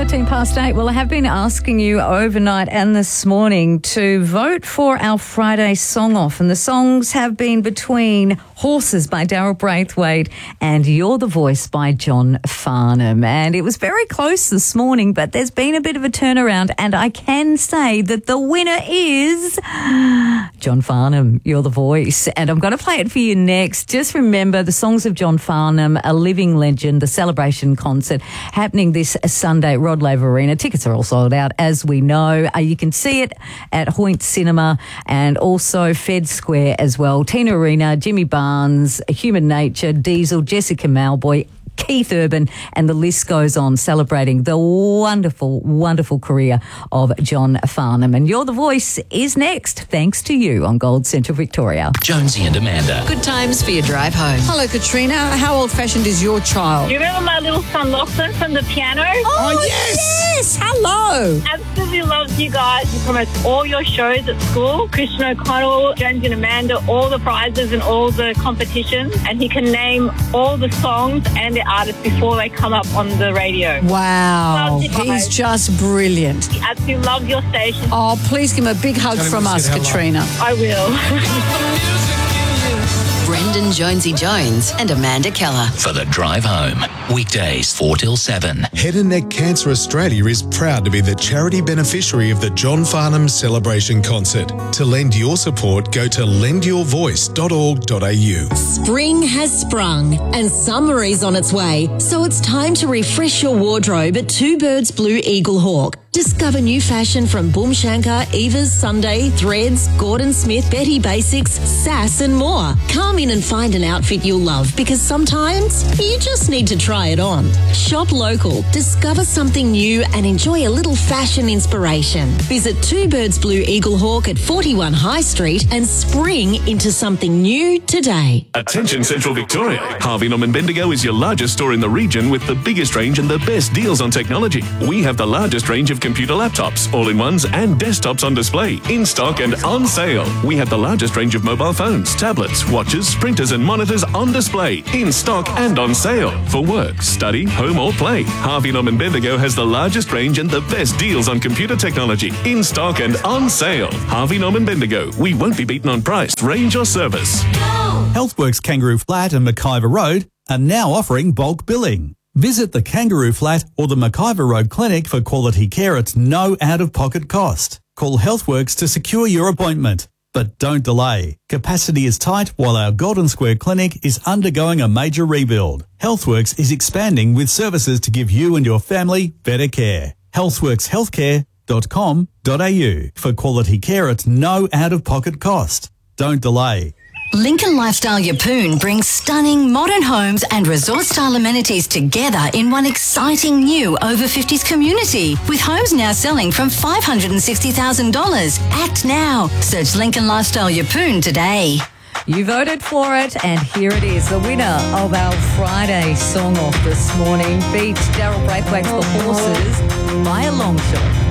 8:13. Well, I have been asking you overnight and this morning to vote for our Friday song off, and the songs have been between Horses by Daryl Braithwaite and You're the Voice by John Farnham. And it was very close this morning, but there's been a bit of a turnaround, and I can say that the winner is John Farnham, You're the Voice. And I'm going to play it for you next. Just remember the songs of John Farnham, a living legend, the celebration concert happening this Sunday at Rod Laver Arena. Tickets are all sold out, as we know. You can see it at Hoyt Cinema and also Fed Square as well. Tina Arena, Jimmy Barnes, Human Nature, Diesel, Jessica Malboy, Keith Urban, and the list goes on, celebrating the wonderful, wonderful career of John Farnham. And You're the Voice is next, thanks to you on Gold Central Victoria. Jonesy and Amanda. Good times for your drive home. Hello, Katrina. How old-fashioned is your child? Do you remember my little son Lachlan from the piano? Oh, yes! Hello! Absolutely loves you guys. He promotes all your shows at school. Christian O'Connell, Jonesy and Amanda, all the prizes and all the competitions. And he can name all the songs and the artists before they come up on the radio. Wow. Loves you guys. He's just brilliant. He absolutely loves your station. Oh, please give him a big hug from us, Katrina. I will. Brendan Jonesy Jones and Amanda Keller. For the drive home. Weekdays 4 till 7. Head and Neck Cancer Australia is proud to be the charity beneficiary of the John Farnham Celebration Concert. To lend your support, go to lendyourvoice.org.au. Spring has sprung and summer is on its way, so it's time to refresh your wardrobe at Two Birds Blue Eagle Hawk. Discover new fashion from Boom Shankar, Eva's Sunday, Threads, Gordon Smith, Betty Basics, Sass and more. Come in and find an outfit you'll love, because sometimes you just need to try it on. Shop local, discover something new and enjoy a little fashion inspiration. Visit Two Birds Blue Eagle Hawk at 41 High Street and spring into something new today. Attention Central Victoria. Harvey Norman Bendigo is your largest store in the region with the biggest range and the best deals on technology. We have the largest range of computer laptops, all-in-ones and desktops on display, in stock and on sale. We have the largest range of mobile phones, tablets, watches, printers and monitors on display, in stock and on sale. For work, study, home or play, Harvey Norman Bendigo has the largest range and the best deals on computer technology, in stock and on sale. Harvey Norman Bendigo. We won't be beaten on price, range or service. Healthworks Kangaroo Flat and McIver Road are now offering bulk billing. Visit the Kangaroo Flat or the McIver Road Clinic for quality care at no out-of-pocket cost. Call Healthworks to secure your appointment. But don't delay. Capacity is tight while our Golden Square Clinic is undergoing a major rebuild. Healthworks is expanding with services to give you and your family better care. healthworkshealthcare.com.au for quality care at no out-of-pocket cost. Don't delay. Lincoln Lifestyle Yeppoon brings stunning modern homes and resort-style amenities together in one exciting new over-50s community, with homes now selling from $560,000. Act now. Search Lincoln Lifestyle Yeppoon today. You voted for it, and here it is. The winner of our Friday song off this morning beat Daryl Braithwaite's The Horses by a long shot.